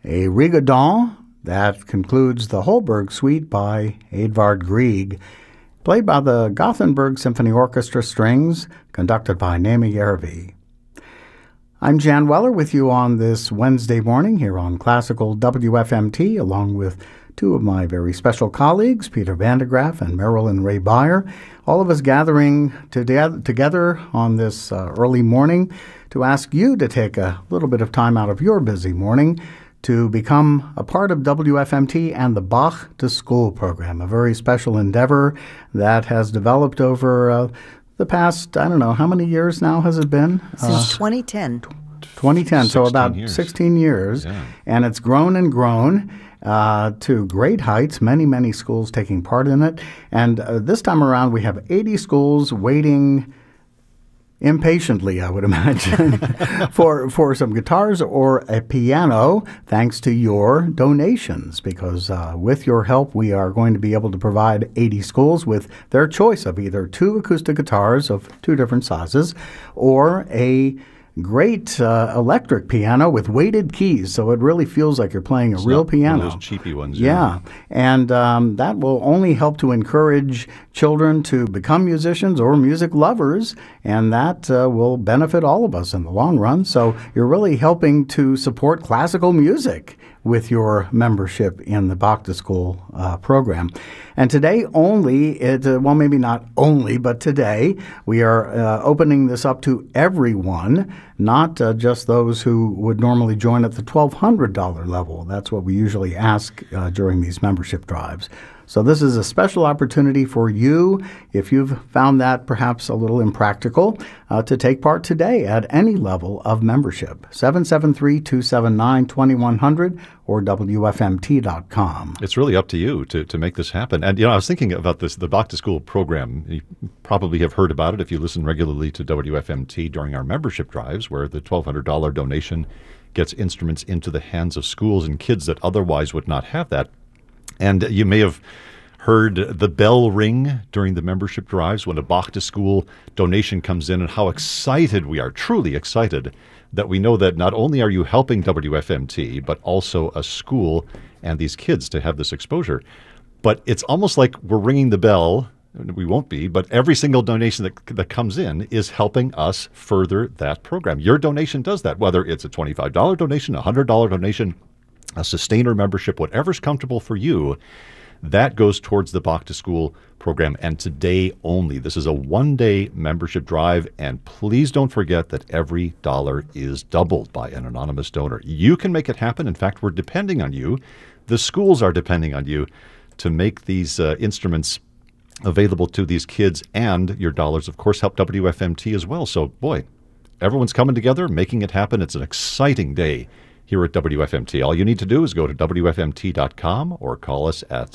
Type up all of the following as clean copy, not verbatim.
a Rigodon that concludes the Holberg Suite by Edvard Grieg, played by the Gothenburg Symphony Orchestra strings, conducted by Naomi Järvi. I'm Jan Weller with you on this Wednesday morning here on Classical WFMT, along with two of my very special colleagues, Peter Vandegraff and Marilyn Ray Beyer, all of us gathering together on this early morning to ask you to take a little bit of time out of your busy morning to become a part of WFMT and the Bach to School program, a very special endeavor that has developed over the past, I don't know, how many years now has it been? Since 2010. 2010, so about 16 years. Yeah. And it's grown and grown to great heights, many schools taking part in it. And this time around, we have 80 schools waiting impatiently, I would imagine, for some guitars or a piano, thanks to your donations, because with your help, we are going to be able to provide 80 schools with their choice of either 2 acoustic guitars of 2 different sizes or a great electric piano with weighted keys, so it really feels like you're playing a real piano. One of those cheapy ones. Yeah, and that will only help to encourage children to become musicians or music lovers, and that will benefit all of us in the long run. So you're really helping to support classical music with your membership in the Bach to School program. And today only, well, maybe not only, but today we are opening this up to everyone, not just those who would normally join at the $1,200 level. That's what we usually ask during these membership drives. So this is a special opportunity for you, if you've found that perhaps a little impractical, to take part today at any level of membership. 773-279-2100 or WFMT.com. It's really up to you to make this happen. And, I was thinking about this, the Bach to School program. You probably have heard about it if you listen regularly to WFMT during our membership drives, where the $1,200 donation gets instruments into the hands of schools and kids that otherwise would not have that. And you may have heard the bell ring during the membership drives when a Bach to School donation comes in, and how excited we are, truly excited, that we know that not only are you helping WFMT, but also a school and these kids to have this exposure. But it's almost like we're ringing the bell. We won't be, but every single donation that comes in is helping us further that program. Your donation does that, whether it's a $25 donation, a $100 donation, a sustainer membership, whatever's comfortable for you, that goes towards the Bach to School program. And today only, this is a one-day membership drive, and please don't forget that every dollar is doubled by an anonymous donor. You can make it happen. In fact, we're depending on you. The schools are depending on you to make these instruments available to these kids, and your dollars, of course, help WFMT as well. So, boy, everyone's coming together, making it happen. It's an exciting day here at WFMT. All you need to do is go to WFMT.com or call us at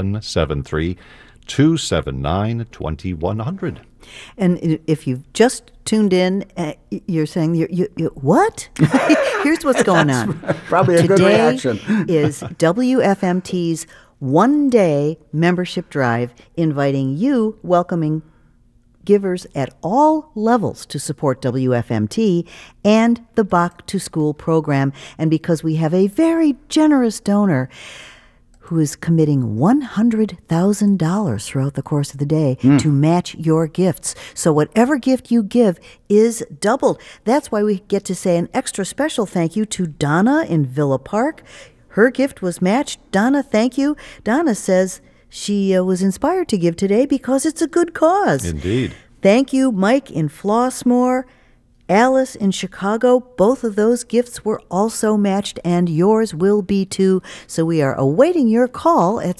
773-279-2100. And if you've just tuned in, you're saying, you what? Here's what's going on. Probably a good reaction. Today is WFMT's one-day membership drive, inviting you, welcoming givers at all levels to support WFMT and the Bach to School program. And because we have a very generous donor who is committing $100,000 throughout the course of the day to match your gifts. So whatever gift you give is doubled. That's why we get to say an extra special thank you to Donna in Villa Park. Her gift was matched. Donna, thank you. Donna says she was inspired to give today because it's a good cause. Indeed. Thank you, Mike in Flossmoor, Alice in Chicago. Both of those gifts were also matched, and yours will be too. So we are awaiting your call at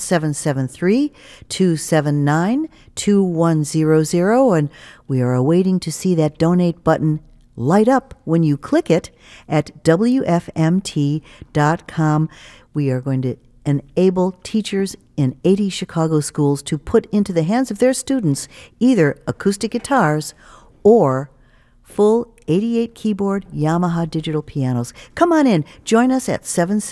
773-279-2100, and we are awaiting to see that donate button light up when you click it at WFMT.com. We are going to enable teachers in 80 Chicago schools to put into the hands of their students either acoustic guitars or full 88 keyboard Yamaha digital pianos. Come on in. Join us at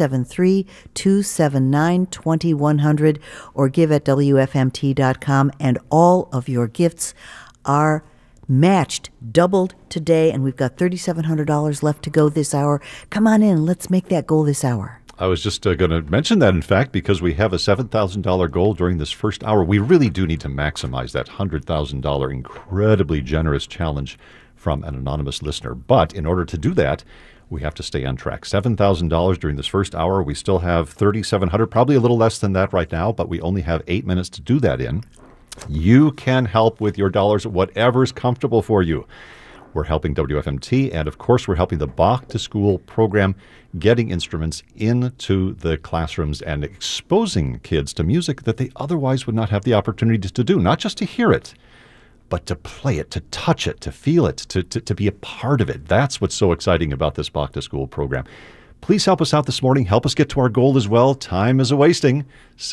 773-279-2100 or give at WFMT.com, and all of your gifts are matched, doubled today, and we've got $3,700 left to go this hour. Come on in. Let's make that goal this hour. I was just going to mention that, in fact, because we have a $7,000 goal during this first hour. We really do need to maximize that $100,000 incredibly generous challenge from an anonymous listener. But in order to do that, we have to stay on track. $7,000 during this first hour. We still have $3,700, probably a little less than that right now, but we only have 8 minutes to do that in. You can help with your dollars, whatever's comfortable for you. We're helping WFMT, and of course, we're helping the Bach to School program, getting instruments into the classrooms and exposing kids to music that they otherwise would not have the opportunity to do, not just to hear it, but to play it, to touch it, to feel it, to be a part of it. That's what's so exciting about this Bach to School program. Please help us out this morning. Help us get to our goal as well. Time is a-wasting.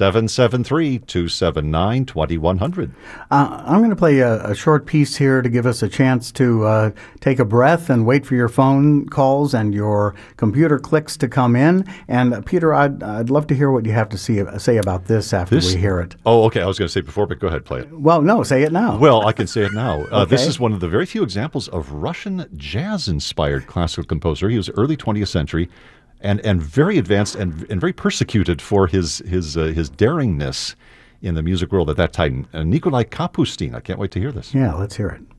773-279-2100. I'm going to play a short piece here to give us a chance to take a breath and wait for your phone calls and your computer clicks to come in. And Peter, I'd love to hear what you have to say about this after we hear it. Oh, okay. I was going to say before, but go ahead, play it. Well, no, say it now. Well, I can say it now. Okay. This is one of the very few examples of Russian jazz-inspired classical composer. He was early 20th century. And very advanced and very persecuted for his daringness in the music world at that time. Nikolai Kapustin. I can't wait to hear this. Yeah, let's hear it.